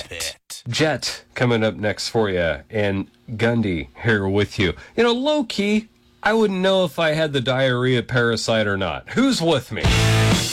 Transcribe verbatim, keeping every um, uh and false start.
Pit. Jet coming up next for you, and Gundy here with you. You know, low key, I wouldn't know if I had the diarrhea parasite or not. Who's with me?